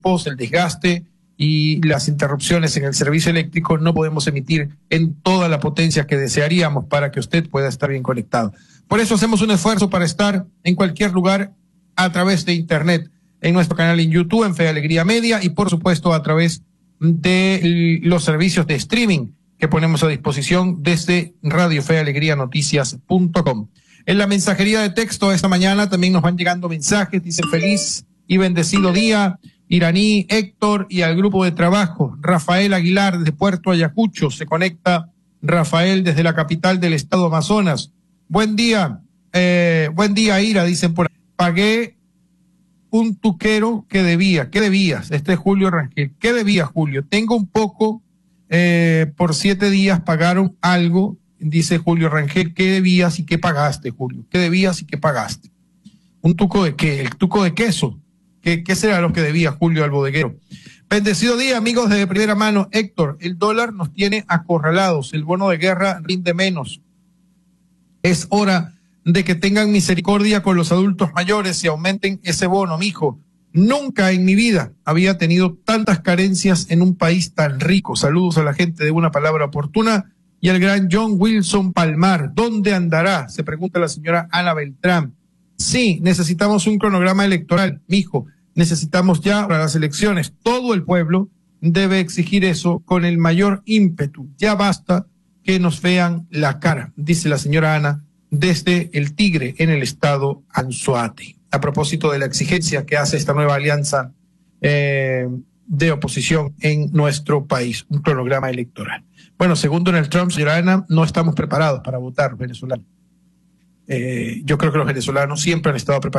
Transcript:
el desgaste y las interrupciones en el servicio eléctrico, no podemos emitir en toda la potencia que desearíamos para que usted pueda estar bien conectado. Por eso hacemos un esfuerzo para estar en cualquier lugar a través de Internet, en nuestro canal en YouTube, en Fe y Alegría Media, y por supuesto a través de los servicios de streaming que ponemos a disposición desde radiofealegrianoticias.com. En la mensajería de texto esta mañana también nos van llegando mensajes, dice feliz y bendecido día, Iraní, Héctor y al grupo de trabajo. Rafael Aguilar desde Puerto Ayacucho, se conecta Rafael desde la capital del estado Amazonas. Buen día, Ira, dicen por ahí. Pagué un tuquero que debía. ¿Qué debías? Este es Julio Rangel. ¿Qué debías, Julio? Tengo un poco, por 7 días pagaron algo, dice Julio Rangel. ¿Qué debías y qué pagaste, Julio? ¿Qué debías y qué pagaste? ¿Un tuco de qué? ¿El tuco de queso? ¿Qué será lo que debía Julio al bodeguero? Bendecido día, amigos de primera mano. Héctor, el dólar nos tiene acorralados. El bono de guerra rinde menos. Es hora de que tengan misericordia con los adultos mayores y aumenten ese bono, mijo. Nunca en mi vida había tenido tantas carencias en un país tan rico. Saludos a la gente de Una Palabra Oportuna y al gran John Wilson Palmar. ¿Dónde andará? Se pregunta la señora Ana Beltrán. Sí, necesitamos un cronograma electoral, mijo. Necesitamos ya para las elecciones. Todo el pueblo debe exigir eso con el mayor ímpetu. Ya basta que nos vean la cara, dice la señora Ana, desde el Tigre en el estado Anzoátegui. A propósito de la exigencia que hace esta nueva alianza de oposición en nuestro país, un cronograma electoral. Bueno, según Donald Trump, señora Ana, no estamos preparados para votar venezolanos. Yo creo que los venezolanos siempre han estado preparados